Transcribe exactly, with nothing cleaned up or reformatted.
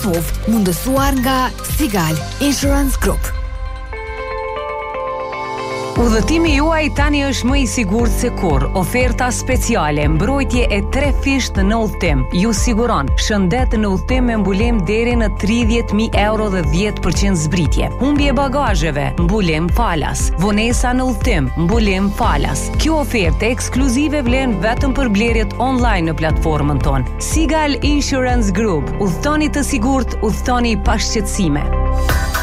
Kosovë, mundësuar nga Sigal Insurance Group. Udhëtimi juaj tani është më i sigurt se kurrë. Oferta speciale, mbrojtje e tre fisht në udhëtim. Ju siguron shëndet në udhëtim me mbulem deri në tridhjetë mijë euro dhe dhjetë përqind zbritje. Humbje bagazheve, mbulem falas. Vonesa në udhëtim, mbulem falas. Kjo ofertë ekskluzive vlen vetëm për blerjet online në platformën tonë. Sigal Insurance Group. Udhëtoni të sigurt, udhëtoni pa shqetësime.